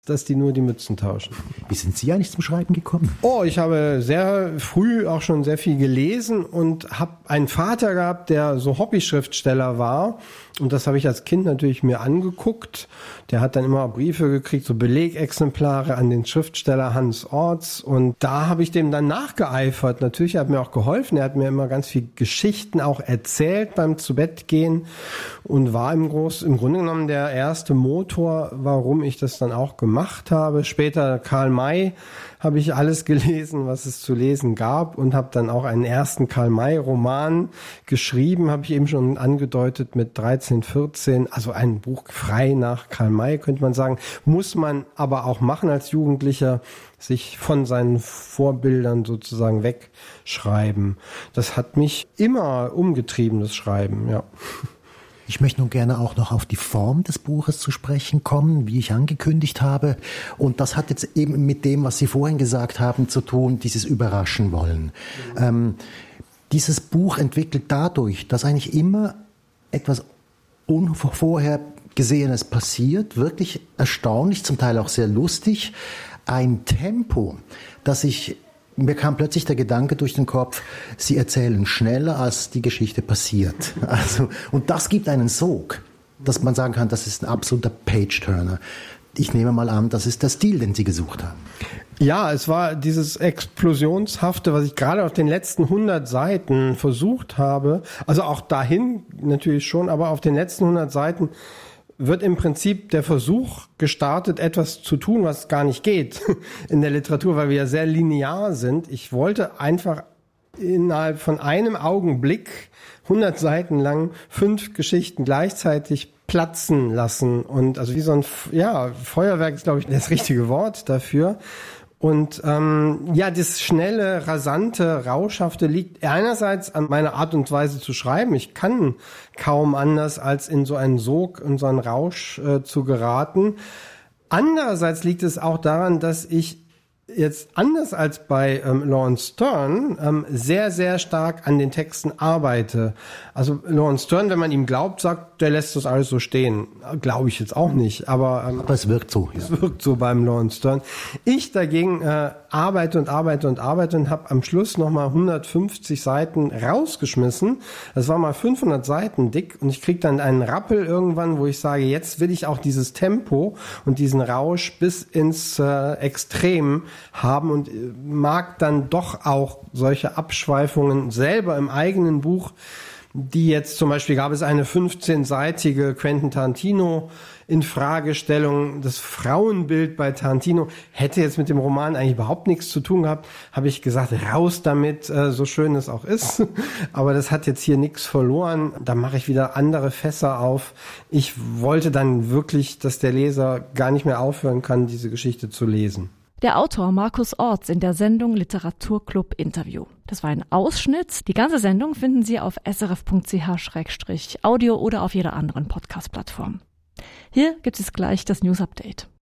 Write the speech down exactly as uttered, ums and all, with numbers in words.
dass die nur die Mützen tauschen. Wie sind Sie eigentlich zum Schreiben gekommen? Oh, ich habe sehr früh auch schon sehr viel gelesen und habe einen Vater gehabt, der so Hobbyschriftsteller war. Und das habe ich als Kind natürlich mir angeguckt. Der hat dann immer Briefe gekriegt, so Belegexemplare an den Schriftsteller Hans Orts. Und da habe ich dem dann nachgeeifert. Natürlich hat er mir auch geholfen. Er hat mir immer ganz viel Geschichten auch erzählt beim Zubettgehen und war im, Groß, im Grunde genommen der erste Motor, warum ich das dann auch gemacht habe. Später Karl May habe ich alles gelesen, was es zu lesen gab und habe dann auch einen ersten Karl-May-Roman geschrieben, habe ich eben schon angedeutet, mit dreizehn, vierzehn, also ein Buch frei nach Karl May, könnte man sagen. Muss man aber auch machen als Jugendlicher, sich von seinen Vorbildern sozusagen wegschreiben. Das hat mich immer umgetrieben, das Schreiben, ja. Ich möchte nun gerne auch noch auf die Form des Buches zu sprechen kommen, wie ich angekündigt habe. Und das hat jetzt eben mit dem, was Sie vorhin gesagt haben, zu tun, dieses Überraschen wollen. Mhm. Ähm, dieses Buch entwickelt dadurch, dass eigentlich immer etwas Unvorhergesehenes passiert, wirklich erstaunlich, zum Teil auch sehr lustig, ein Tempo, das ich... Mir kam plötzlich der Gedanke durch den Kopf, Sie erzählen schneller, als die Geschichte passiert. Also, und das gibt einen Sog, dass man sagen kann, das ist ein absoluter Page-Turner. Ich nehme mal an, das ist der Stil, den Sie gesucht haben. Ja, es war dieses Explosionshafte, was ich gerade auf den letzten hundert Seiten versucht habe. Also auch dahin natürlich schon, aber auf den letzten hundert Seiten wird im Prinzip der Versuch gestartet, etwas zu tun, was gar nicht geht in der Literatur, weil wir ja sehr linear sind. Ich wollte einfach innerhalb von einem Augenblick hundert Seiten lang fünf Geschichten gleichzeitig platzen lassen. Und also wie so ein ja, Feuerwerk ist, glaube ich, das richtige Wort dafür. Und ähm, ja, das schnelle, rasante, rauschhafte liegt einerseits an meiner Art und Weise zu schreiben. Ich kann kaum anders, als in so einen Sog, in so einen Rausch äh, zu geraten. Andererseits liegt es auch daran, dass ich jetzt anders als bei ähm, Laurence Sterne ähm, sehr, sehr stark an den Texten arbeite. Also Laurence Sterne, wenn man ihm glaubt, sagt, der lässt das alles so stehen. Glaube ich jetzt auch nicht, aber, ähm, aber es wirkt so. Es ja. wirkt so beim Laurence Sterne. Ich dagegen äh, arbeite und arbeite und arbeite und habe am Schluss nochmal hundertfünfzig Seiten rausgeschmissen. Das war mal fünfhundert Seiten dick und ich kriege dann einen Rappel irgendwann, wo ich sage, jetzt will ich auch dieses Tempo und diesen Rausch bis ins äh, Extrem haben und mag dann doch auch solche Abschweifungen selber im eigenen Buch, die jetzt zum Beispiel gab es eine fünfzehnseitige Quentin Tarantino Infragestellung. Das Frauenbild bei Tarantino hätte jetzt mit dem Roman eigentlich überhaupt nichts zu tun gehabt. Habe ich gesagt, raus damit, so schön es auch ist. Aber das hat jetzt hier nichts verloren. Da mache ich wieder andere Fässer auf. Ich wollte dann wirklich, dass der Leser gar nicht mehr aufhören kann, diese Geschichte zu lesen. Der Autor Markus Orts in der Sendung Literaturclub Interview. Das war ein Ausschnitt. Die ganze Sendung finden Sie auf s r f punkt c h slash audio oder auf jeder anderen Podcast-Plattform. Hier gibt es gleich das News-Update.